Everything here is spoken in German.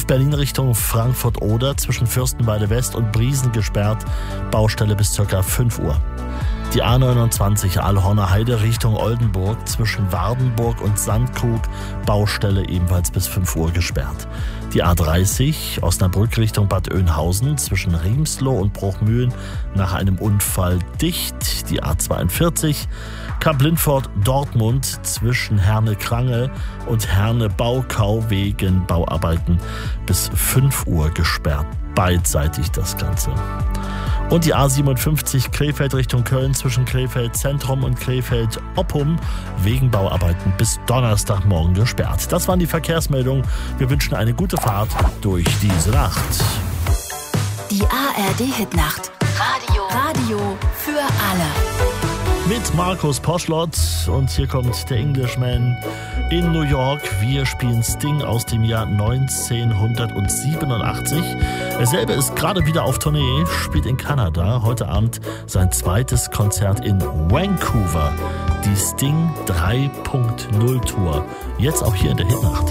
Berlin Richtung Frankfurt-Oder zwischen Fürstenwalde West und Briesen gesperrt. Baustelle bis ca. 5 Uhr. Die A29 Aalhorner Heide Richtung Oldenburg zwischen Wardenburg und Sandkrug. Baustelle ebenfalls bis 5 Uhr gesperrt. Die A30 Osnabrück Richtung Bad Oeynhausen zwischen Riemsloh und Bruchmühlen nach einem Unfall dicht. Die A42 Kamp-Lindfort Dortmund zwischen Herne-Krange und Herne-Baukau wegen Bauarbeiten bis 5 Uhr gesperrt. Beidseitig das Ganze. Und die A57 Krefeld Richtung Köln zwischen Krefeld Zentrum und Krefeld Oppum wegen Bauarbeiten bis Donnerstagmorgen gesperrt. Das waren die Verkehrsmeldungen. Wir wünschen eine gute Fahrt durch diese Nacht. Die ARD-Hitnacht. Radio für alle. Mit Markus Poschlott und hier kommt der Englishman in New York. Wir spielen Sting aus dem Jahr 1987. Derselbe ist gerade wieder auf Tournee, spielt in Kanada. Heute Abend sein zweites Konzert in Vancouver. Die Sting 3.0 Tour. Jetzt auch hier in der Hitnacht.